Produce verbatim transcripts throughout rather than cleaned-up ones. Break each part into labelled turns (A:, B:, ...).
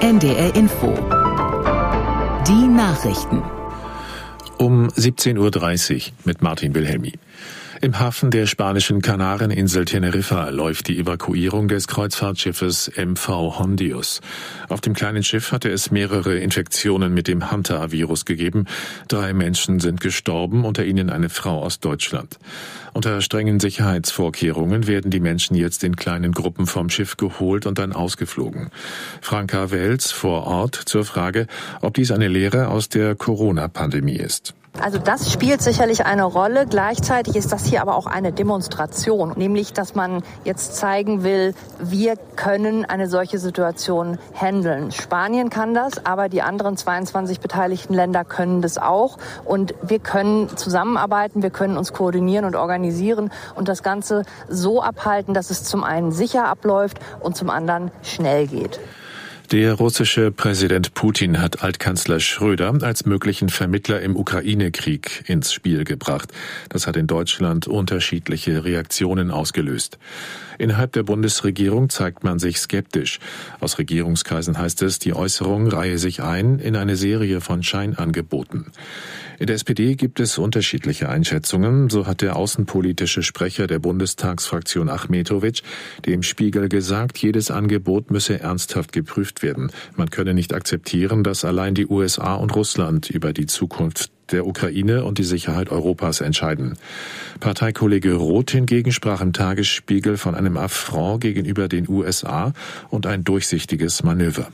A: N D R Info. Die Nachrichten.
B: Um siebzehn Uhr dreißig mit Martin Wilhelmi. Im Hafen der spanischen Kanareninsel Teneriffa läuft die Evakuierung des Kreuzfahrtschiffes M V Hondius. Auf dem kleinen Schiff hatte es mehrere Infektionen mit dem Hantavirus gegeben. Drei Menschen sind gestorben, unter ihnen eine Frau aus Deutschland. Unter strengen Sicherheitsvorkehrungen werden die Menschen jetzt in kleinen Gruppen vom Schiff geholt und dann ausgeflogen. Franka Wels vor Ort zur Frage, ob dies eine Lehre aus der Corona-Pandemie ist.
C: Also das spielt sicherlich eine Rolle. Gleichzeitig ist das hier aber auch eine Demonstration, nämlich dass man jetzt zeigen will, wir können eine solche Situation handeln. Spanien kann das, aber die anderen zweiundzwanzig beteiligten Länder können das auch. Und wir können zusammenarbeiten, wir können uns koordinieren und organisieren und das Ganze so abhalten, dass es zum einen sicher abläuft und zum anderen schnell geht.
B: Der russische Präsident Putin hat Altkanzler Schröder als möglichen Vermittler im Ukraine-Krieg ins Spiel gebracht. Das hat in Deutschland unterschiedliche Reaktionen ausgelöst. Innerhalb der Bundesregierung zeigt man sich skeptisch. Aus Regierungskreisen heißt es, die Äußerung reihe sich ein in eine Serie von Scheinangeboten. In der S P D gibt es unterschiedliche Einschätzungen. So hat der außenpolitische Sprecher der Bundestagsfraktion Achmetovic dem Spiegel gesagt, jedes Angebot müsse ernsthaft geprüft werden. Man könne nicht akzeptieren, dass allein die U S A und Russland über die Zukunft der Ukraine und die Sicherheit Europas entscheiden. Parteikollege Roth hingegen sprach im Tagesspiegel von einem Affront gegenüber den U S A und ein durchsichtiges Manöver.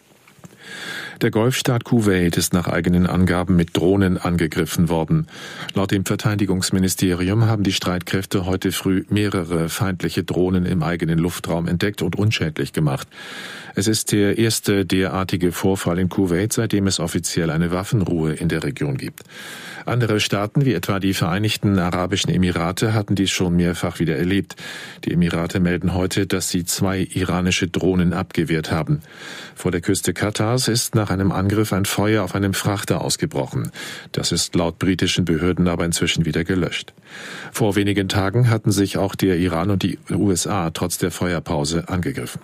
B: Der Golfstaat Kuwait ist nach eigenen Angaben mit Drohnen angegriffen worden. Laut dem Verteidigungsministerium haben die Streitkräfte heute früh mehrere feindliche Drohnen im eigenen Luftraum entdeckt und unschädlich gemacht. Es ist der erste derartige Vorfall in Kuwait, seitdem es offiziell eine Waffenruhe in der Region gibt. Andere Staaten, wie etwa die Vereinigten Arabischen Emirate, hatten dies schon mehrfach wieder erlebt. Die Emirate melden heute, dass sie zwei iranische Drohnen abgewehrt haben. Vor der Küste Katars ist nach einem Angriff ein Feuer auf einem Frachter ausgebrochen. Das ist laut britischen Behörden aber inzwischen wieder gelöscht. Vor wenigen Tagen hatten sich auch der Iran und die U S A trotz der Feuerpause angegriffen.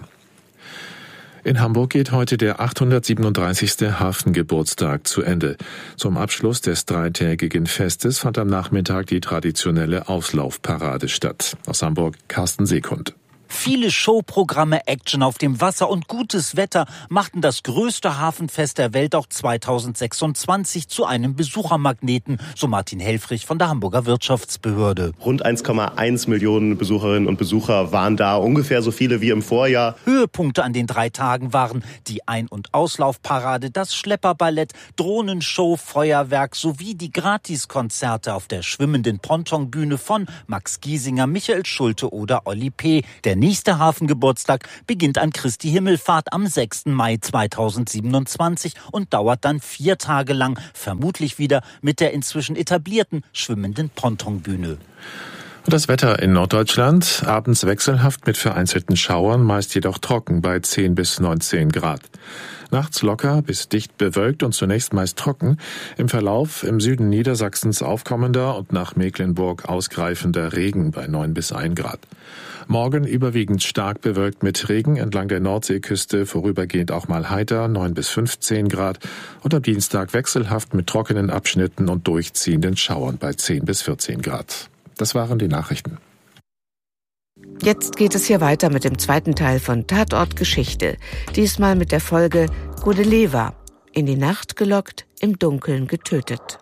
B: In Hamburg geht heute der achthundertsiebenunddreißigste Hafengeburtstag zu Ende. Zum Abschluss des dreitägigen Festes fand am Nachmittag die traditionelle Auslaufparade statt. Aus Hamburg Carsten Seekund.
D: Viele Showprogramme, Action auf dem Wasser und gutes Wetter machten das größte Hafenfest der Welt auch zweitausendsechsundzwanzig zu einem Besuchermagneten, so Martin Helfrich von der Hamburger Wirtschaftsbehörde.
E: Rund eins Komma eins Millionen Besucherinnen und Besucher waren da, ungefähr so viele wie im Vorjahr.
D: Höhepunkte an den drei Tagen waren die Ein- und Auslaufparade, das Schlepperballett, Drohnenshow, Feuerwerk sowie die Gratiskonzerte auf der schwimmenden Pontonbühne von Max Giesinger, Michael Schulte oder Olli P. Der nächste Hafengeburtstag beginnt an Christi Himmelfahrt am sechsten Mai zweitausendsiebenundzwanzig und dauert dann vier Tage lang, vermutlich wieder mit der inzwischen etablierten schwimmenden Pontonbühne.
B: Und das Wetter in Norddeutschland, abends wechselhaft mit vereinzelten Schauern, meist jedoch trocken bei zehn bis neunzehn Grad. Nachts locker bis dicht bewölkt und zunächst meist trocken. Im Verlauf im Süden Niedersachsens aufkommender und nach Mecklenburg ausgreifender Regen bei neun bis ein Grad. Morgen überwiegend stark bewölkt mit Regen, entlang der Nordseeküste vorübergehend auch mal heiter, neun bis fünfzehn Grad. Und am Dienstag wechselhaft mit trockenen Abschnitten und durchziehenden Schauern bei zehn bis vierzehn Grad. Das waren die Nachrichten.
F: Jetzt geht es hier weiter mit dem zweiten Teil von Tatort Geschichte. Diesmal mit der Folge Godeleva. In die Nacht gelockt, im Dunkeln getötet.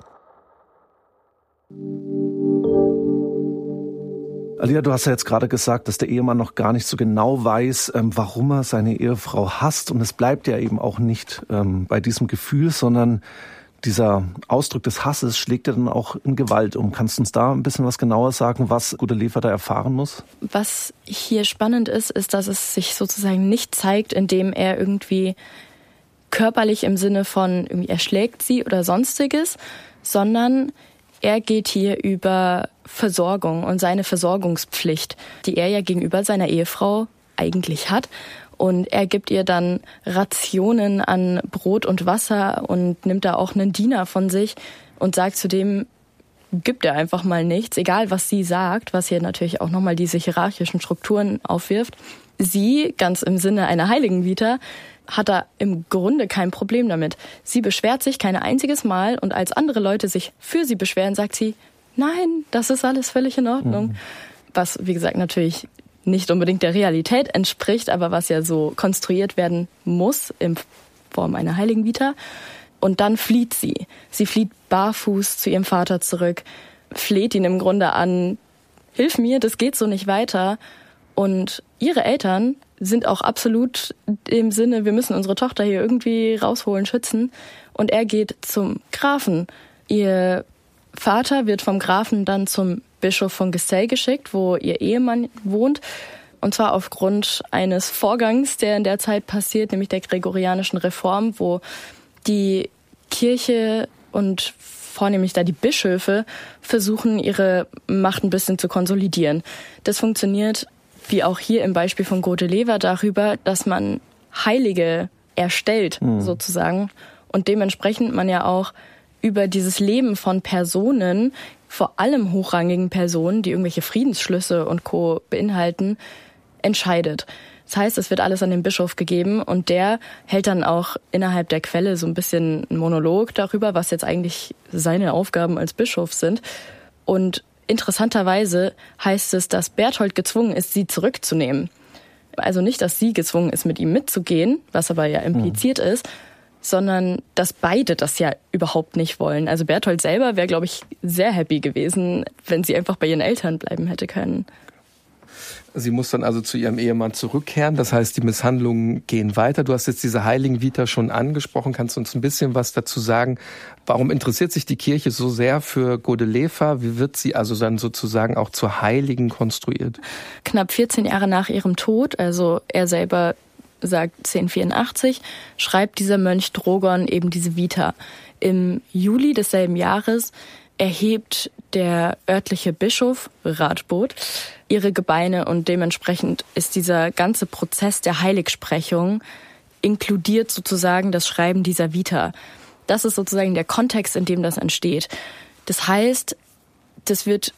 G: Alia, du hast ja jetzt gerade gesagt, dass der Ehemann noch gar nicht so genau weiß, ähm, warum er seine Ehefrau hasst. Und es bleibt ja eben auch nicht ähm, bei diesem Gefühl, sondern dieser Ausdruck des Hasses schlägt ja dann auch in Gewalt um. Kannst du uns da ein bisschen was genauer sagen, was Godeleva da erfahren muss?
H: Was hier spannend ist, ist, dass es sich sozusagen nicht zeigt, indem er irgendwie körperlich im Sinne von irgendwie erschlägt sie oder sonstiges, sondern er geht hier über Versorgung und seine Versorgungspflicht, die er ja gegenüber seiner Ehefrau eigentlich hat. Und er gibt ihr dann Rationen an Brot und Wasser und nimmt da auch einen Diener von sich und sagt zu dem, gibt er einfach mal nichts, egal was sie sagt, was hier natürlich auch nochmal diese hierarchischen Strukturen aufwirft. sie, ganz im Sinne einer Heiligenvita, hat da im Grunde kein Problem damit. Sie beschwert sich kein einziges Mal und als andere Leute sich für sie beschweren, sagt sie, nein, das ist alles völlig in Ordnung. Mhm. Was, wie gesagt, natürlich nicht unbedingt der Realität entspricht, aber was ja so konstruiert werden muss in Form einer Heiligenvita. Und dann flieht sie. Sie flieht barfuß zu ihrem Vater zurück, fleht ihn im Grunde an, hilf mir, das geht so nicht weiter. Und ihre Eltern sind auch absolut im Sinne, wir müssen unsere Tochter hier irgendwie rausholen, schützen. Und er geht zum Grafen. Ihr Vater wird vom Grafen dann zum Bischof von Giselle geschickt, wo ihr Ehemann wohnt. Und zwar aufgrund eines Vorgangs, der in der Zeit passiert, nämlich der gregorianischen Reform, wo die Kirche und vornehmlich da die Bischöfe versuchen, ihre Macht ein bisschen zu konsolidieren. Das funktioniert, wie auch hier im Beispiel von Godeleva, darüber, dass man Heilige erstellt, mhm. sozusagen. Und dementsprechend man ja auch über dieses Leben von Personen, vor allem hochrangigen Personen, die irgendwelche Friedensschlüsse und Co. beinhalten, entscheidet. Das heißt, es wird alles an den Bischof gegeben und der hält dann auch innerhalb der Quelle so ein bisschen einen Monolog darüber, was jetzt eigentlich seine Aufgaben als Bischof sind. Und interessanterweise heißt es, dass Berthold gezwungen ist, sie zurückzunehmen. Also nicht, dass sie gezwungen ist, mit ihm mitzugehen, was aber ja impliziert mhm. ist, sondern dass beide das ja überhaupt nicht wollen. Also Berthold selber wäre, glaube ich, sehr happy gewesen, wenn sie einfach bei ihren Eltern bleiben hätte können.
G: Sie muss dann also zu ihrem Ehemann zurückkehren. Das heißt, die Misshandlungen gehen weiter. Du hast jetzt diese Heiligenvita schon angesprochen. Kannst du uns ein bisschen was dazu sagen? Warum interessiert sich die Kirche so sehr für Godeleva? Wie wird sie also dann sozusagen auch zur Heiligen konstruiert?
H: Knapp vierzehn Jahre nach ihrem Tod, also er selber sagt zehnhundertvierundachtzig, schreibt dieser Mönch Drogon eben diese Vita. Im Juli desselben Jahres erhebt der örtliche Bischof Radbot ihre Gebeine und dementsprechend ist dieser ganze Prozess der Heiligsprechung inkludiert sozusagen das Schreiben dieser Vita. Das ist sozusagen der Kontext, in dem das entsteht. Das heißt, das wird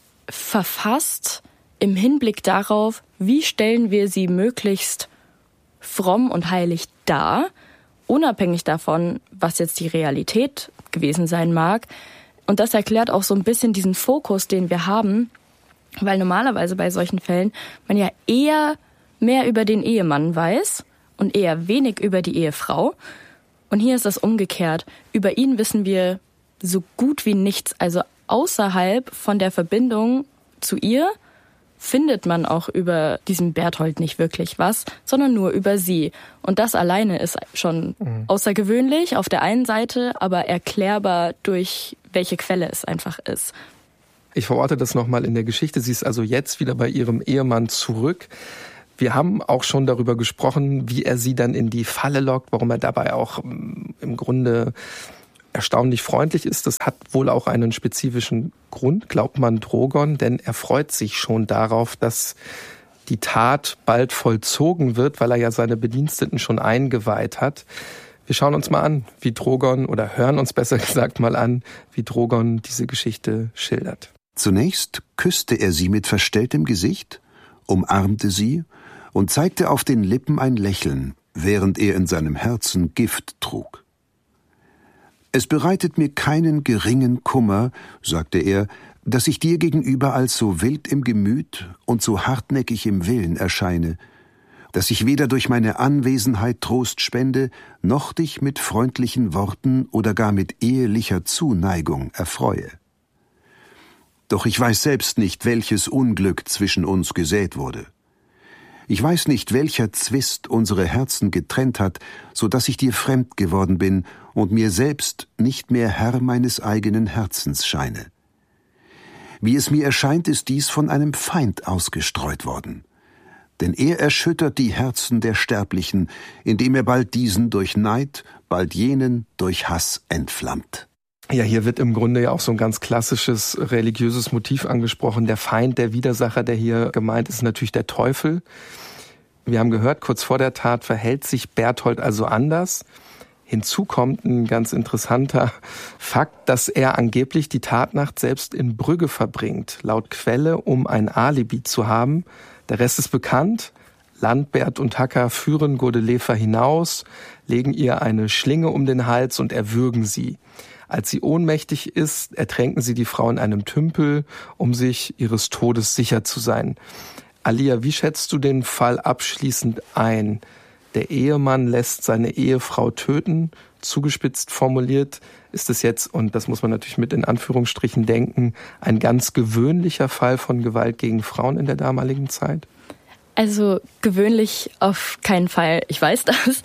H: verfasst im Hinblick darauf, wie stellen wir sie möglichst fromm und heilig dar, unabhängig davon, was jetzt die Realität gewesen sein mag. Und das erklärt auch so ein bisschen diesen Fokus, den wir haben, weil normalerweise bei solchen Fällen man ja eher mehr über den Ehemann weiß und eher wenig über die Ehefrau. Und hier ist das umgekehrt. Über ihn wissen wir so gut wie nichts. Also außerhalb von der Verbindung zu ihr findet man auch über diesen Berthold nicht wirklich was, sondern nur über sie. Und das alleine ist schon mhm. außergewöhnlich auf der einen Seite, aber erklärbar durch welche Quelle es einfach ist.
G: Ich verorte das nochmal in der Geschichte. Sie ist also jetzt wieder bei ihrem Ehemann zurück. Wir haben auch schon darüber gesprochen, wie er sie dann in die Falle lockt, warum er dabei auch im Grunde erstaunlich freundlich ist. Das hat wohl auch einen spezifischen Grund, glaubt man Drogon, denn er freut sich schon darauf, dass die Tat bald vollzogen wird, weil er ja seine Bediensteten schon eingeweiht hat. Wir schauen uns mal an, wie Drogon, oder hören uns besser gesagt mal an, wie Drogon diese Geschichte schildert.
I: Zunächst küsste er sie mit verstelltem Gesicht, umarmte sie und zeigte auf den Lippen ein Lächeln, während er in seinem Herzen Gift trug. »Es bereitet mir keinen geringen Kummer«, sagte er, »dass ich dir gegenüber als so wild im Gemüt und so hartnäckig im Willen erscheine, dass ich weder durch meine Anwesenheit Trost spende, noch dich mit freundlichen Worten oder gar mit ehelicher Zuneigung erfreue. Doch ich weiß selbst nicht, welches Unglück zwischen uns gesät wurde. Ich weiß nicht, welcher Zwist unsere Herzen getrennt hat, so dass ich dir fremd geworden bin und mir selbst nicht mehr Herr meines eigenen Herzens scheine. Wie es mir erscheint, ist dies von einem Feind ausgestreut worden. Denn er erschüttert die Herzen der Sterblichen, indem er bald diesen durch Neid, bald jenen durch Hass entflammt.«
G: Ja, hier wird im Grunde ja auch so ein ganz klassisches religiöses Motiv angesprochen. Der Feind, der Widersacher, der hier gemeint ist, natürlich der Teufel. Wir haben gehört, kurz vor der Tat verhält sich Berthold also anders. Hinzu kommt ein ganz interessanter Fakt, dass er angeblich die Tatnacht selbst in Brügge verbringt, laut Quelle, um ein Alibi zu haben. Der Rest ist bekannt.
J: Landbert und Hacker führen Godelever hinaus, legen ihr eine Schlinge um den Hals und erwürgen sie. Als sie ohnmächtig ist, ertränken sie die Frau in einem Tümpel, um sich ihres Todes sicher zu sein. Alia, wie schätzt du den Fall abschließend ein? Der Ehemann lässt seine Ehefrau töten. Zugespitzt formuliert ist es jetzt, und das muss man natürlich mit in Anführungsstrichen denken, ein ganz gewöhnlicher Fall von Gewalt gegen Frauen in der damaligen Zeit?
H: Also gewöhnlich auf keinen Fall. Ich weiß das.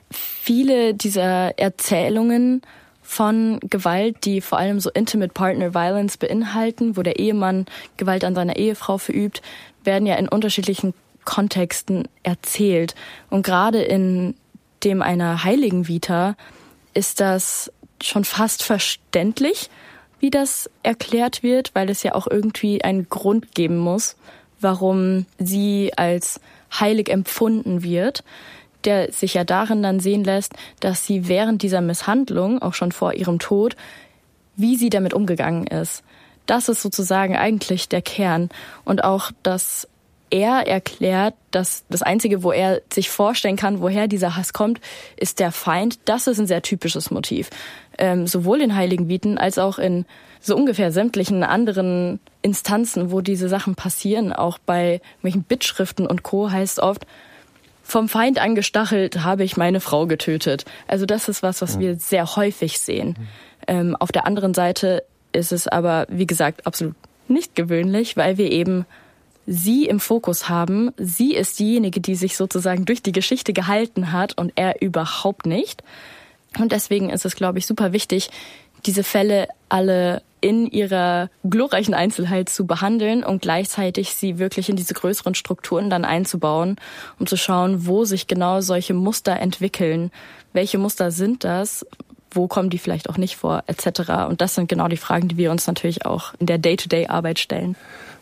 H: Viele dieser Erzählungen von Gewalt, die vor allem so Intimate Partner Violence beinhalten, wo der Ehemann Gewalt an seiner Ehefrau verübt, werden ja in unterschiedlichen Kontexten erzählt. Und gerade in dem einer Heiligen Vita ist das schon fast verständlich, wie das erklärt wird, weil es ja auch irgendwie einen Grund geben muss, warum sie als heilig empfunden wird, der sich ja darin dann sehen lässt, dass sie während dieser Misshandlung, auch schon vor ihrem Tod, wie sie damit umgegangen ist. Das ist sozusagen eigentlich der Kern. Und auch, dass er erklärt, dass das Einzige, wo er sich vorstellen kann, woher dieser Hass kommt, ist der Feind. Das ist ein sehr typisches Motiv. Ähm, sowohl in Heiligen Viten als auch in so ungefähr sämtlichen anderen Instanzen, wo diese Sachen passieren. Auch bei welchen Bittschriften und Co. heißt oft, vom Feind angestachelt habe ich meine Frau getötet. Also das ist was, was wir sehr häufig sehen. Ähm, auf der anderen Seite ist es aber, wie gesagt, absolut nicht gewöhnlich, weil wir eben sie im Fokus haben. Sie ist diejenige, die sich sozusagen durch die Geschichte gehalten hat und er überhaupt nicht. Und deswegen ist es, glaube ich, super wichtig, diese Fälle alle in ihrer glorreichen Einzelheit zu behandeln und gleichzeitig sie wirklich in diese größeren Strukturen dann einzubauen, um zu schauen, wo sich genau solche Muster entwickeln. Welche Muster sind das? Wo kommen die vielleicht auch nicht vor, et cetera. Und das sind genau die Fragen, die wir uns natürlich auch in der Day-to-Day-Arbeit stellen.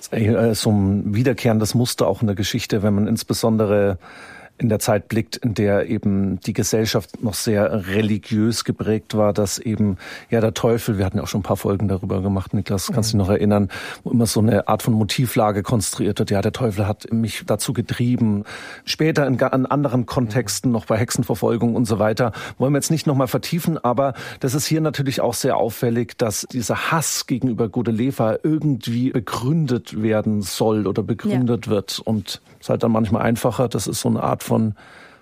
G: So ein wiederkehrendes Muster auch in der Geschichte, wenn man insbesondere in der Zeit blickt, in der eben die Gesellschaft noch sehr religiös geprägt war, dass eben ja der Teufel, wir hatten ja auch schon ein paar Folgen darüber gemacht, Niklas, kannst du dich noch erinnern, wo immer so eine Art von Motivlage konstruiert wird. Ja, der Teufel hat mich dazu getrieben. Später in, in anderen Kontexten, noch bei Hexenverfolgung und so weiter, wollen wir jetzt nicht nochmal vertiefen, aber das ist hier natürlich auch sehr auffällig, dass dieser Hass gegenüber Godelever irgendwie begründet werden soll oder begründet ja. wird. Und es ist halt dann manchmal einfacher, das ist so eine Art von,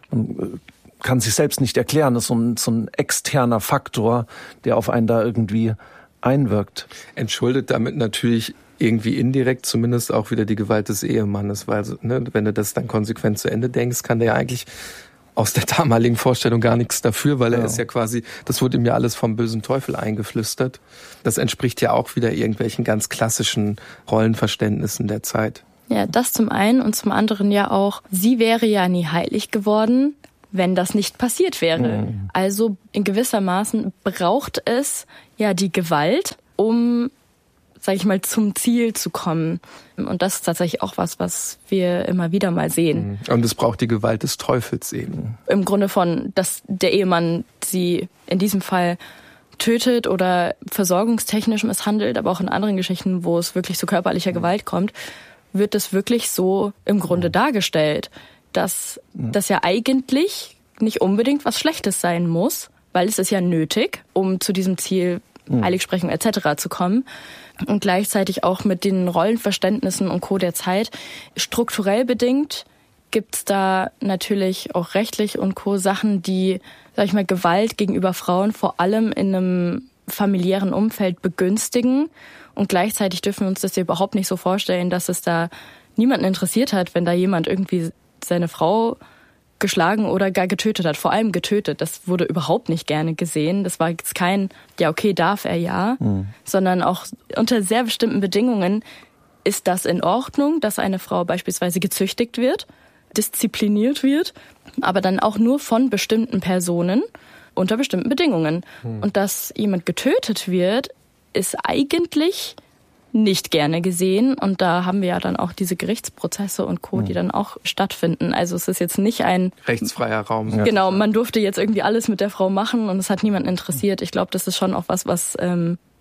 G: man kann sich selbst nicht erklären, das ist so ein, so ein externer Faktor, der auf einen da irgendwie einwirkt.
J: Entschuldet damit natürlich irgendwie indirekt zumindest auch wieder die Gewalt des Ehemannes, weil ne, wenn du das dann konsequent zu Ende denkst, kann der ja eigentlich aus der damaligen Vorstellung gar nichts dafür, weil er ja. ist ja quasi, das wurde ihm ja alles vom bösen Teufel eingeflüstert. Das entspricht ja auch wieder irgendwelchen ganz klassischen Rollenverständnissen der Zeit.
H: Ja, das zum einen und zum anderen ja auch, sie wäre ja nie heilig geworden, wenn das nicht passiert wäre. Mhm. Also in gewissermaßen braucht es ja die Gewalt, um, sag ich mal, zum Ziel zu kommen. Und das ist tatsächlich auch was, was wir immer wieder mal sehen.
J: Und es braucht die Gewalt des Teufels eben.
H: Im Grunde von, dass der Ehemann sie in diesem Fall tötet oder versorgungstechnisch misshandelt, aber auch in anderen Geschichten, wo es wirklich zu körperlicher Gewalt kommt, wird es wirklich so im Grunde dargestellt, dass das ja eigentlich nicht unbedingt was Schlechtes sein muss, weil es ist ja nötig, um zu diesem Ziel Heiligsprechung et cetera zu kommen. Und gleichzeitig auch mit den Rollenverständnissen und Co. der Zeit. Strukturell bedingt gibt's da natürlich auch rechtlich und Co. Sachen, die, sag ich mal, Gewalt gegenüber Frauen vor allem in einem familiären Umfeld begünstigen. Und gleichzeitig dürfen wir uns das ja überhaupt nicht so vorstellen, dass es da niemanden interessiert hat, wenn da jemand irgendwie seine Frau geschlagen oder gar getötet hat. Vor allem getötet. Das wurde überhaupt nicht gerne gesehen. Das war jetzt kein, ja okay, darf er ja, mhm. sondern auch unter sehr bestimmten Bedingungen ist das in Ordnung, dass eine Frau beispielsweise gezüchtigt wird, diszipliniert wird, aber dann auch nur von bestimmten Personen unter bestimmten Bedingungen. Mhm. Und dass jemand getötet wird, ist eigentlich nicht gerne gesehen. Und da haben wir ja dann auch diese Gerichtsprozesse und Co., die dann auch stattfinden. Also es ist jetzt nicht ein
J: rechtsfreier Raum.
H: Genau, man durfte jetzt irgendwie alles mit der Frau machen und es hat niemanden interessiert. Ich glaube, das ist schon auch was, was ähm,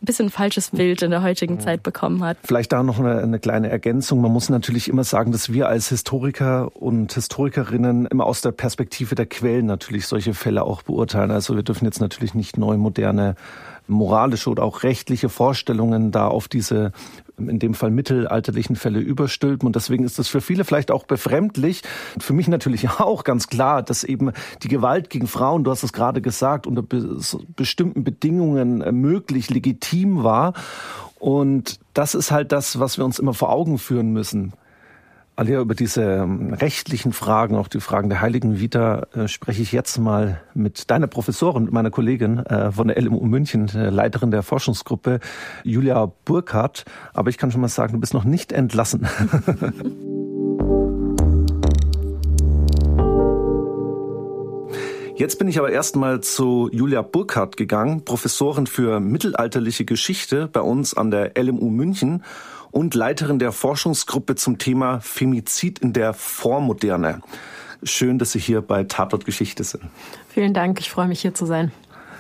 H: bisschen ein falsches Bild in der heutigen Zeit bekommen hat.
G: Vielleicht da noch eine, eine kleine Ergänzung. Man muss natürlich immer sagen, dass wir als Historiker und Historikerinnen immer aus der Perspektive der Quellen natürlich solche Fälle auch beurteilen. Also wir dürfen jetzt natürlich nicht neu moderne moralische oder auch rechtliche Vorstellungen da auf diese, in dem Fall mittelalterlichen Fälle überstülpen. Und deswegen ist das für viele vielleicht auch befremdlich. Für mich natürlich auch ganz klar, dass eben die Gewalt gegen Frauen, du hast es gerade gesagt, unter be- bestimmten Bedingungen möglich, legitim war. Und das ist halt das, was wir uns immer vor Augen führen müssen. Alia, über diese rechtlichen Fragen, auch die Fragen der Heiligen Vita, äh, spreche ich jetzt mal mit deiner Professorin, mit meiner Kollegin äh, von der L M U München, äh, Leiterin der Forschungsgruppe, Julia Burkhardt. Aber ich kann schon mal sagen, du bist noch nicht entlassen. Jetzt bin ich aber erstmal zu Julia Burkhardt gegangen, Professorin für mittelalterliche Geschichte bei uns an der L M U München und Leiterin der Forschungsgruppe zum Thema Femizid in der Vormoderne. Schön, dass Sie hier bei Tatort Geschichte sind.
K: Vielen Dank, ich freue mich, hier zu sein.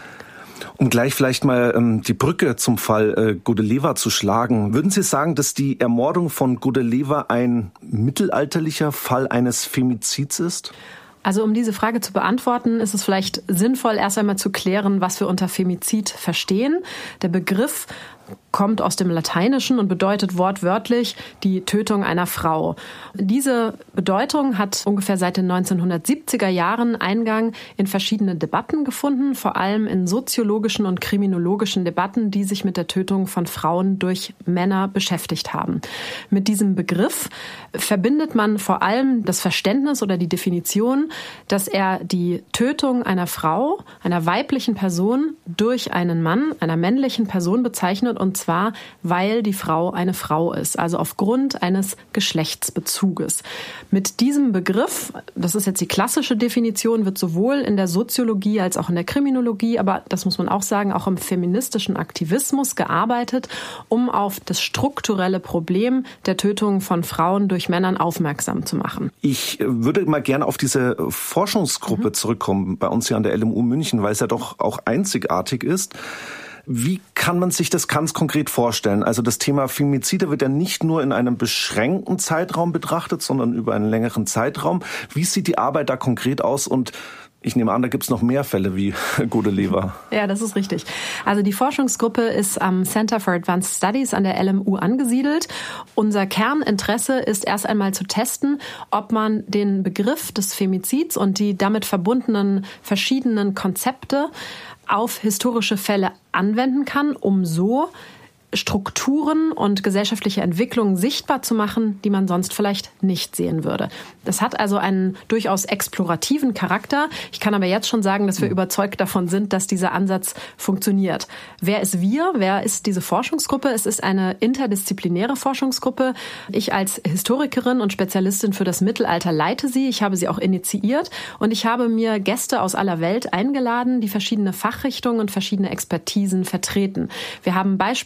G: Um gleich vielleicht mal ähm, die Brücke zum Fall äh, Godeleva zu schlagen. Würden Sie sagen, dass die Ermordung von Godeleva ein mittelalterlicher Fall eines Femizids ist?
K: Also um diese Frage zu beantworten, ist es vielleicht sinnvoll, erst einmal zu klären, was wir unter Femizid verstehen. Der Begriff kommt aus dem Lateinischen und bedeutet wortwörtlich die Tötung einer Frau. Diese Bedeutung hat ungefähr seit den neunzehnhundertsiebziger Jahren Eingang in verschiedene Debatten gefunden, vor allem in soziologischen und kriminologischen Debatten, die sich mit der Tötung von Frauen durch Männer beschäftigt haben. Mit diesem Begriff verbindet man vor allem das Verständnis oder die Definition, dass er die Tötung einer Frau, einer weiblichen Person durch einen Mann, einer männlichen Person bezeichnet, und zwar, weil die Frau eine Frau ist, also aufgrund eines Geschlechtsbezuges. Mit diesem Begriff, das ist jetzt die klassische Definition, wird sowohl in der Soziologie als auch in der Kriminologie, aber das muss man auch sagen, auch im feministischen Aktivismus gearbeitet, um auf das strukturelle Problem der Tötung von Frauen durch Männern aufmerksam zu machen.
G: Ich würde mal gerne auf diese Forschungsgruppe mhm. zurückkommen, bei uns hier an der L M U München, weil es ja doch auch einzigartig ist. Wie kann man sich das ganz konkret vorstellen? Also das Thema Femizide wird ja nicht nur in einem beschränkten Zeitraum betrachtet, sondern über einen längeren Zeitraum. Wie sieht die Arbeit da konkret aus? Und ich nehme an, da gibt es noch mehr Fälle wie Godeleva.
K: Ja, das ist richtig. Also die Forschungsgruppe ist am Center for Advanced Studies an der L M U angesiedelt. Unser Kerninteresse ist erst einmal zu testen, ob man den Begriff des Femizids und die damit verbundenen verschiedenen Konzepte auf historische Fälle anwenden kann, um so Strukturen und gesellschaftliche Entwicklungen sichtbar zu machen, die man sonst vielleicht nicht sehen würde. Das hat also einen durchaus explorativen Charakter. Ich kann aber jetzt schon sagen, dass wir überzeugt davon sind, dass dieser Ansatz funktioniert. Wer ist wir? Wer ist diese Forschungsgruppe? Es ist eine interdisziplinäre Forschungsgruppe. Ich als Historikerin und Spezialistin für das Mittelalter leite sie. Ich habe sie auch initiiert und ich habe mir Gäste aus aller Welt eingeladen, die verschiedene Fachrichtungen und verschiedene Expertisen vertreten. Wir haben beispielsweise